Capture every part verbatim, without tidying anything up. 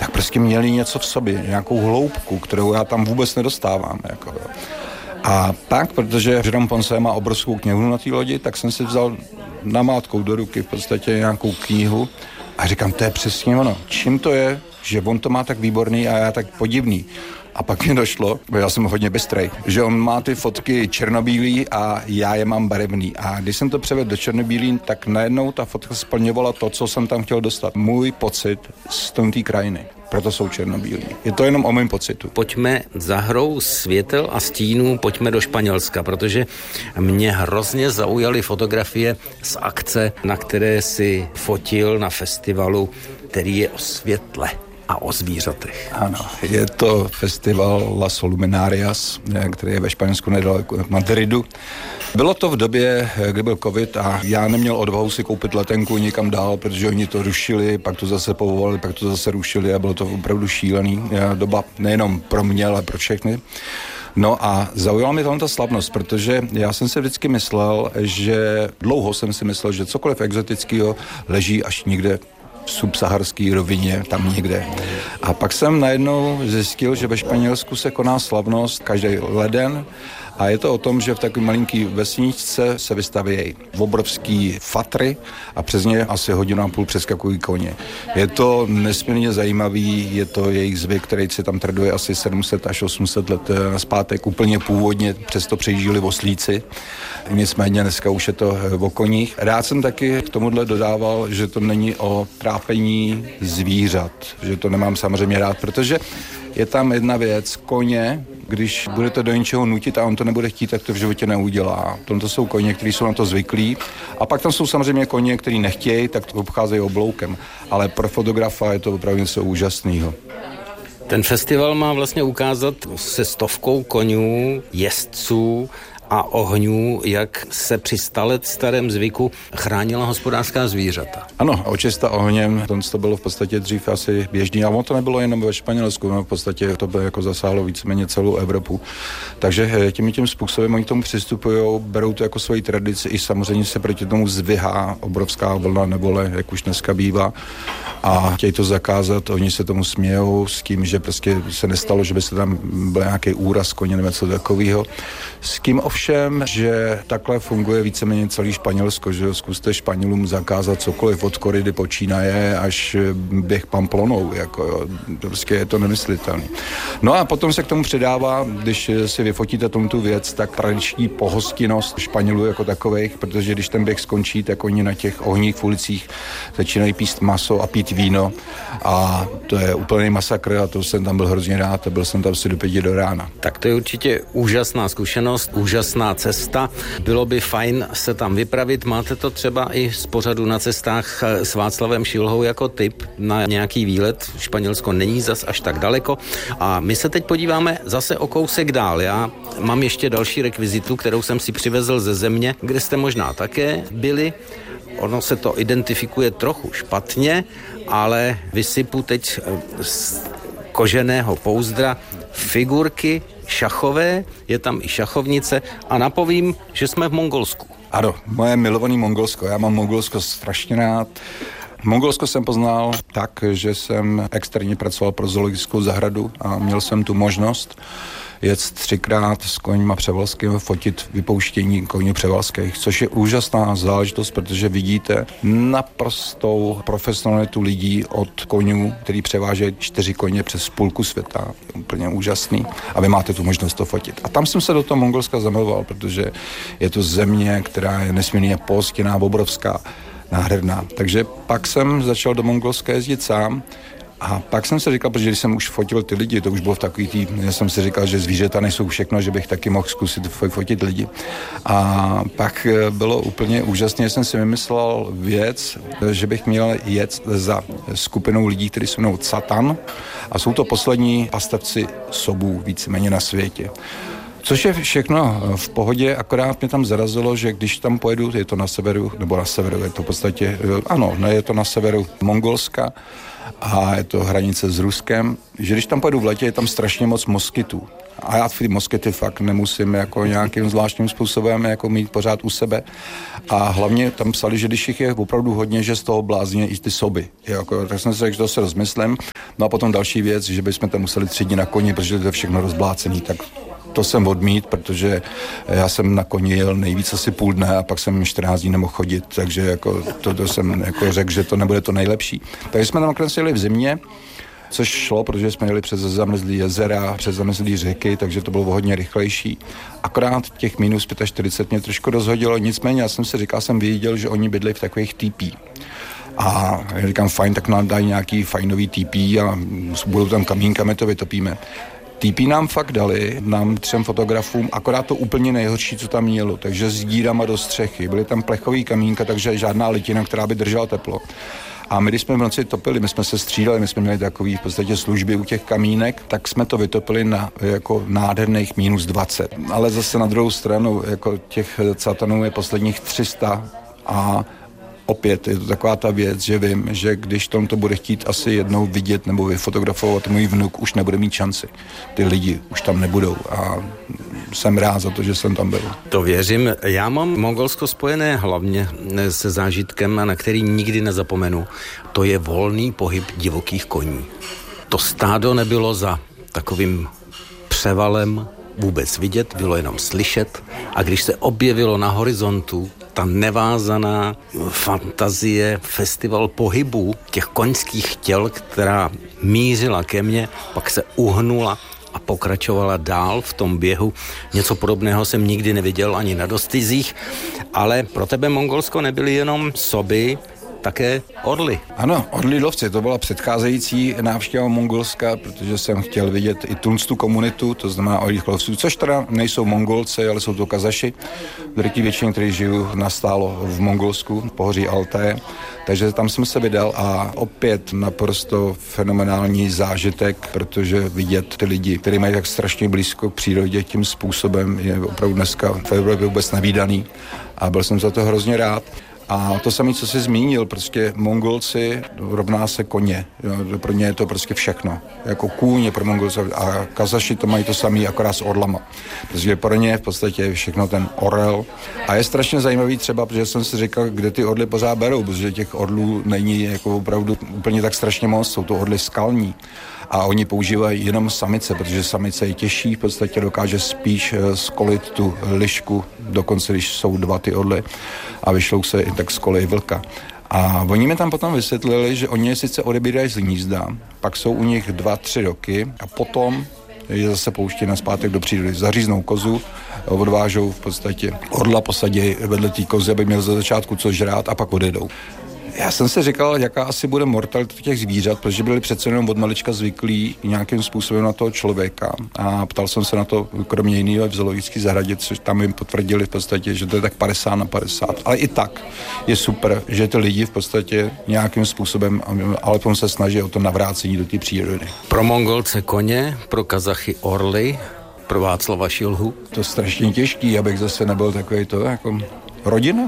tak prostě měli něco v sobě, nějakou hloubku, kterou já tam vůbec nedostávám. Jako. A pak, protože Jérôme Poncet má obrovskou knihu na té lodi, tak jsem si vzal namátkou do ruky v podstatě nějakou knihu a říkám, to je přesně ono. Čím to je, že on to má tak výborný a já tak podivný. A pak mi došlo, bo já jsem hodně bystrej, že on má ty fotky černobílý a já je mám barevný. A když jsem to převedl do černobílý, tak najednou ta fotka splňovala to, co jsem tam chtěl dostat. Můj pocit z té krajiny. Proto jsou černobílí. Je to jenom o mém pocitu. Pojďme za hrou světel a stínů, pojďme do Španělska, protože mě hrozně zaujaly fotografie z akce, na které si fotil na festivalu, který je o světle a o zvířatech. Ano, je to festival Las Luminarias, který je ve Španělsku nedaleko od Madridu. Bylo to v době, kdy byl covid a já neměl odvahu si koupit letenku někam dál, protože oni to rušili, pak to zase povolili, pak to zase rušili a bylo to opravdu šílený doba nejenom pro mě, ale pro všechny. No a zaujala mi tam ta slavnost, protože já jsem si vždycky myslel, že dlouho jsem si myslel, že cokoliv exotického leží až někde v subsaharské rovině, tam někde. A pak jsem najednou zjistil, že ve Španělsku se koná slavnost každý leden a je to o tom, že v takové malinký vesničce se vystavějí obrovský fatry a přes ně asi hodinu a půl přeskakují koně. Je to nesmírně zajímavý, je to jejich zvyk, který se tam traduje asi sedm set až osm set let zpátek, úplně původně, přesto přejížděli oslíci. Nicméně dneska už je to o koních. Rád jsem taky k tomuhle dodával, že to není o trápení zvířat, že to nemám samozřejmě rád, protože je tam jedna věc, koně, když budete do něčeho nutit a on to nebude chtít, tak to v životě neudělá. To jsou koně, kteří jsou na to zvyklí. A pak tam jsou samozřejmě koně, kteří nechtějí, tak to obcházejí obloukem. Ale pro fotografa je to opravdu něco úžasného. Ten festival má vlastně ukázat se stovkou konňů, jezdců a ohňů, jak se při sta let starém zvyku chránila hospodářská zvířata. Ano, očista ohněm, to bylo v podstatě dřív asi běžný, a ono to nebylo jenom ve Španělsku, no v podstatě to bylo jako zasáhlo víceméně celou Evropu. Takže tím tím způsobem oni k tomu přistupují, berou to jako svoji tradici, i samozřejmě se proti tomu zvyhá obrovská vlna nevole, jak už dneska bývá, a chtějí to zakázat, oni se tomu smějou s tím, že prostě se nestalo, že by se tam byl nějaký úraz koně nebo něco takového. S kým ovšem, že takhle funguje víceméně celý Španělsko, že zkuste Španělům zakázat cokoliv od koridy počínaje až běh Pamplonou, jako jo, prostě je to nemyslitelný. No a potom se k tomu přidává, když si vyfotíte tomu tu věc, tak tradiční pohostinnost Španělů jako takových, protože když ten běh skončí, tak oni na těch ohních v ulicích začínají píst maso a pít víno a to je úplný masakr a to jsem tam byl hrozně rád a byl jsem tam asi do pěti do rána. Tak to je určitě úžasná zkušenost, úžasná cesta. Bylo by fajn se tam vypravit. Máte to třeba i z pořadu Na cestách s Václavem Šilhou jako tip na nějaký výlet. Španělsko není zas až tak daleko. A my se teď podíváme zase o kousek dál. Já mám ještě další rekvizitu, kterou jsem si přivezl ze země, kde jste možná také byli. Ono se to identifikuje trochu špatně, ale vysypu teď z koženého pouzdra figurky šachové, je tam i šachovnice a napovím, že jsme v Mongolsku. Ano, moje milovaný Mongolsko, já mám Mongolsko strašně rád. Mongolsko jsem poznal tak, že jsem externě pracoval pro zoologickou zahradu a měl jsem tu možnost jet třikrát s koňma převalskými, fotit vypouštění koní převalských, což je úžasná záležitost, protože vidíte naprostou profesionalitu lidí od koňů, který převážejí čtyři koně přes půlku světa. Je úplně úžasný a vy máte tu možnost to fotit. A tam jsem se do toho Mongolska zamiloval, protože je to země, která je nesmírně pohostinná, obrovská, nádherná. Takže pak jsem začal do Mongolska jezdit sám. A pak jsem si říkal, protože když jsem už fotil ty lidi, to už bylo v takový tý, já jsem si říkal, že zvířata nejsou všechno, že bych taky mohl zkusit fotit lidi. A pak bylo úplně úžasné, jsem si vymyslel věc, že bych měl jet za skupinou lidí, kteří se jmenují Catan a jsou to poslední pastevci sobů víceméně na světě. Což je všechno v pohodě, akorát mě tam zarazilo, že když tam pojedu, je to na severu, nebo na severu, je to v podstatě, ano, ne, je to na severu Mongolska, a je to hranice s Ruskem, že když tam pojedu v letě, je tam strašně moc moskytů. A já ty moskyty fakt nemusím jako nějakým zvláštním způsobem jako mít pořád u sebe. A hlavně tam psali, že když jich je opravdu hodně, že z toho blázně i ty soby. Jako, tak jsem si řekl, že to se rozmyslím. No a potom další věc, že bychom tam museli tři dny na koni, protože to je všechno rozblácený, tak to jsem odmít, protože já jsem na koni jel nejvíc asi půl dne a pak jsem čtrnáct dní nemohl chodit, takže jako to, to jsem jako řekl, že to nebude to nejlepší. Takže jsme tam nakonec jeli v zimě, což šlo, protože jsme jeli přes zamrzlý jezera, přes zamrzlý řeky, takže to bylo hodně rychlejší. Akorát těch minus čtyřicet pět mě trošku rozhodilo, nicméně já jsem si říkal, jsem viděl, že oni bydli v takových týpí. A já říkám, fajn, tak nám dají nějaký fajnový týpí a budou tam kamínka, my to vytopíme. Týpí nám fakt dali, nám třem fotografům, akorát to úplně nejhorší, co tam mělo, takže s dírama do střechy. Byly tam plechový kamínka, takže žádná litina, která by držela teplo. A my, když jsme v noci topili, my jsme se střídali, my jsme měli takový v podstatě služby u těch kamínek, tak jsme to vytopili na jako nádherných minus dvacet. Ale zase na druhou stranu, jako těch satanů je posledních tři sta a opět je to taková ta věc, že vím, že když tom to bude chtít asi jednou vidět nebo vyfotografovat můj vnuk, už nebude mít šanci. Ty lidi už tam nebudou a jsem rád za to, že jsem tam byl. To věřím. Já mám Mongolsko spojené hlavně se zážitkem, na který nikdy nezapomenu. To je volný pohyb divokých koní. To stádo nebylo za takovým převalem vůbec vidět, bylo jenom slyšet a když se objevilo na horizontu ta nevázaná fantazie, festival pohybů těch koňských těl, která mířila ke mně, pak se uhnula a pokračovala dál v tom běhu. Něco podobného jsem nikdy neviděl ani na dostizích, ale pro tebe Mongolsko nebyly jenom soby, také orly. Ano, orly lovci, to byla předcházející návštěva Mongolska, protože jsem chtěl vidět i tu komunitu, to znamená orlích lovců, což teda nejsou Mongolci, ale jsou to Kazaši, drtí většině, kteří žijou nastálo v Mongolsku, v pohoří Alté. Takže tam jsem se vydal a opět naprosto fenomenální zážitek, protože vidět ty lidi, kteří mají tak strašně blízko k přírodě tím způsobem, je opravdu dneska v Evropě vůbec nevídaný a byl jsem za to hrozně rád. A to samé, co jsi zmínil, prostě Mongolci rovná se koně. Jo, pro ně je to prostě všechno. Jako kůň je pro Mongolce a Kazaši to mají to samé, akorát s orlama. Protože pro ně v podstatě je všechno ten orel. A je strašně zajímavý třeba, protože jsem si říkal, kde ty orly pořád berou, protože těch orlů není jako opravdu úplně tak strašně moc, jsou to orly skalní. A oni používají jenom samice, protože samice je těžší, v podstatě dokáže spíš skolit tu lišku, dokonce když jsou dva ty orly a vyšlou se i tak skolej vlka. A oni mi tam potom vysvětlili, že oni je sice odebírají z hnízda, pak jsou u nich dva, tři roky a potom je zase pouští na zpátek do přírody. Zaříznou kozu, odvážou v podstatě orla, posadí vedle té kozy, aby měl za začátku co žrát a pak odjedou. Já jsem si říkal, jaká asi bude mortalita těch zvířat, protože byli přece jenom od malička zvyklí nějakým způsobem na toho člověka. A ptal jsem se na to, kromě jiného v zoologické zahradě, což tam jim potvrdili v podstatě, že to je tak padesát na padesát. Ale i tak je super, že ty lidi v podstatě nějakým způsobem, alespoň se snaží o to navrácení do té přírody. Pro Mongolce koně, pro Kazachy orly, pro Václava Šilhu. To je strašně těžký, abych zase nebyl takový to jako rodina.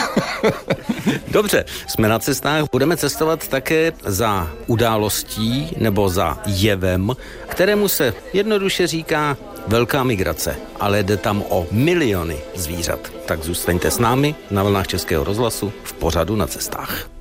Dobře, jsme na cestách, budeme cestovat také za událostí nebo za jevem, kterému se jednoduše říká velká migrace, ale jde tam o miliony zvířat. Tak zůstaňte s námi na vlnách Českého rozhlasu v pořadu Na cestách.